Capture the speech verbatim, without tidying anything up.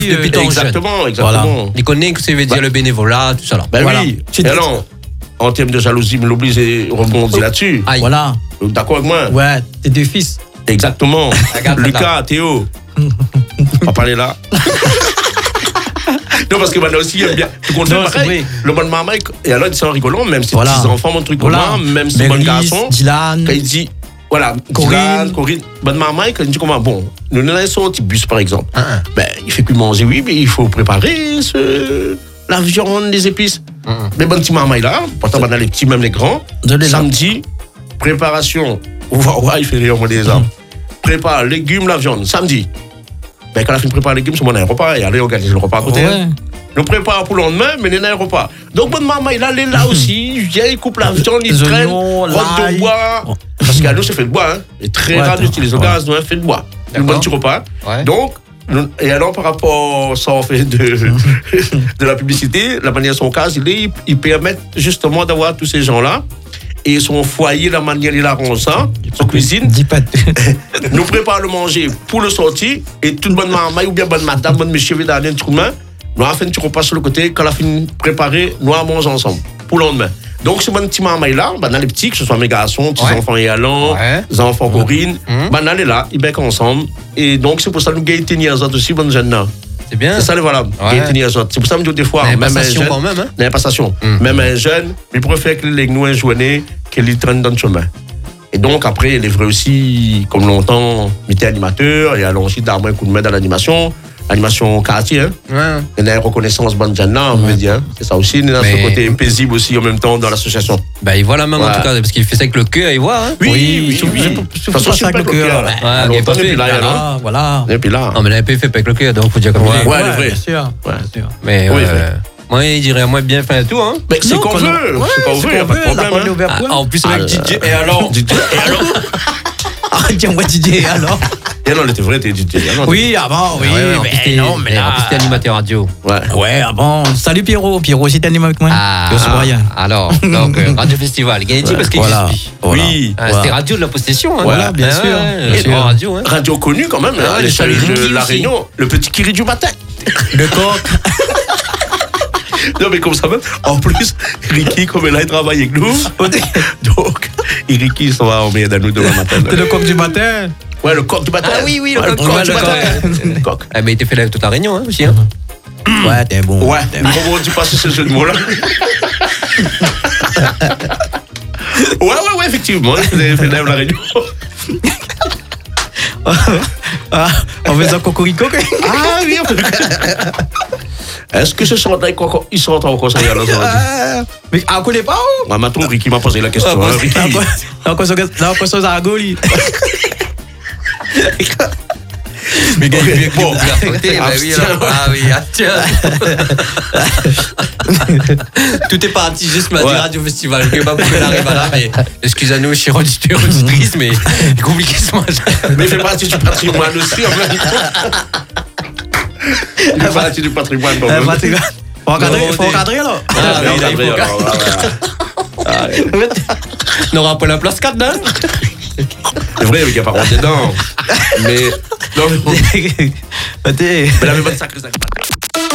depuis ton exactement, exactement. Voilà. Il connaît que ça veut dire bah, le bénévolat, tout ça. Là. Ben voilà. oui. Et alors, en termes de jalousie, me l'oblige à rebondir oh. là-dessus. Aïe. Voilà. D'accord avec moi? Ouais, tes deux fils. Exactement. Lucas, Théo. On va parler là. Non, parce que maintenant aussi, il aime bien. Tu comptes faire pareil. Le bon maman, et alors, ils sont rigolants, même si voilà. petits enfants, mon truc voilà. commun, même si c'est bon garçon. Dylan. Quand il dit, voilà, Corinne. Dylan, Corinne. Bon maman, quand il dit comment, bon, nous n'avons pas sorti bus, par exemple. Uh-huh. Ben, il fait plus manger, oui, mais il faut préparer ce. La viande, les épices. Uh-huh. Mais bon petit maman, là, pourtant, on a les petits, même les grands. Samedi, préparation. Ouais, il fait rire, moi, des hommes. Prépare légumes, la viande, samedi. Ben, quand la fin prépare les légumes, c'est mon repas. Et allez, organiser le repas à côté. Ouais. Nous prépare pour le lendemain, mais il y a un repas. Donc, bonne maman, il est là aussi. Il vient, il coupe la viande, il traîne, rote de bois. Parce qu'à nous, c'est fait de bois. Hein. Et très ouais, rare d'utiliser le gaz, nous, fait de bois. Un bon petit repas. Ouais. Donc, et alors, par rapport, sans faire de, de la publicité, la manière son cas, il, est, il permet justement d'avoir tous ces gens-là. Et son foyer, la manière il arrange ça, son cuisine, nous prépare le manger pour le sortir, et toute bonne maman ou bien bonne madame, bonne monsieur, veut donner un truc main, nous avons fait un petit repas sur le côté, quand la fin préparée, nous allons manger ensemble, pour le lendemain. Donc, ce bon petit maman là, ben, dans les petits, que ce soit mes garçons, petits ouais. enfants et Alain, ouais. les enfants ouais. Corinne, mmh. ben, on est là, ils becquent ensemble, et donc c'est pour ça que nous gagnons tenir les autres aussi, bonne jeune. C'est bien. C'est ça le valable. Ouais. C'est pour ça que des fois, même un jeune, quand même, hein? Une passation. Mm. Même un jeune, il préfère que les nous joigner qu'il traîne dans le chemin. Et donc après, il est vrai aussi, comme longtemps, il était animateur, et alors aussi d'avoir un coup de main dans l'animation, animation quartier. Hein? Ouais. Il y a une reconnaissance bonne Jana, on veut dire. Hein? C'est ça aussi, il y a ce côté paisible aussi en même temps dans l'association. Bah il voit la main ouais. en tout cas, parce qu'il fait ça avec le cœur, il voit. Hein? Oui, oui, oui. oui. De toute façon, c'est avec le cœur. Il n'est pas fait. Là, voilà. Et puis là. Non, mais il n'a pas fait avec le cœur, donc il faut dire comme ça. Ouais, c'est vrai. Bien sûr. Mais moi, il dirait moi bien faire tout, hein. Mais c'est qu'on veut. C'est qu'on veut, il n'y a pas de problème. En plus, avec D J. Et alors D J. Et alors Ah, tiens-moi D J, alors Et non, c'était vrai, t'es D J. Oui, avant, oui. Mais non, mais là. En plus, t'es animateur radio. Ouais. Ouais, avant. Salut Pierrot. Pierrot aussi, t'es animé avec moi. Ah. Alors, donc, Radio Festival. Gagné parce qu'il existe. Oui. C'était Radio de la Possession, hein. Voilà, bien sûr. Radio, hein. Radio connu quand même, à l'échelle de La Réunion. Le petit Kiri du matin. Le coq. Non, mais comme ça même. En plus, Ricky, comme elle a travaillé avec nous, donc, Ricky, il va en meilleur d'un nous demain matin. C'est le coq du matin. Ouais, le coq du matin. Ah oui, oui, le ouais, coq, coq du matin. Le coq. Ah, mais il était fait là toute la Réunion, hein, aussi. Hein. Ouais, t'es bon. Ouais, comment on dit pas ce jeu de mots-là? Ouais, ouais, ouais, effectivement, il fait là la Réunion. Ah, en faisant cocorico. Ah oui, on fait. Est-ce que ce sont des cocos? Ils sont encore ça, là, ça. Mais on connaît pas où? Moi, maintenant, Ricky m'a posé la question. Non, qu'on soit à Goli. Mais bon, ah oui, tiens. Tout est parti juste ma Radio Festival. Je ne sais pas pourquoi elle arrive là, mais excusez-nous, chers auditeurs, auditrices, mais c'est compliqué ce matin. Mais il fait partie du patrimoine aussi, en même temps. Il fait partie du patrimoine. Il faut encadrer, il faut encadrer alors. Ah oui, il faut encadrer. On aura pas la place quatre, non? C'est vrai, il n'y a pas rentré dedans. Mais. Non, mais. Mais la même bonne sacrée, ça.